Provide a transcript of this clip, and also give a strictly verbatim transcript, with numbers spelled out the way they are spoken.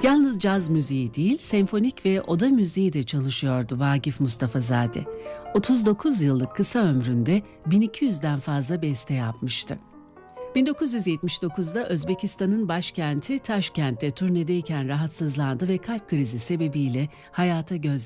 Yalnız caz müziği değil, senfonik ve oda müziği de çalışıyordu Vagif Mustafazade. otuz dokuz yıllık kısa ömründe bin iki yüzden fazla beste yapmıştı. bin dokuz yüz yetmiş dokuzda Özbekistan'ın başkenti Taşkent'te turnedeyken rahatsızlandı ve kalp krizi sebebiyle hayata gözlerini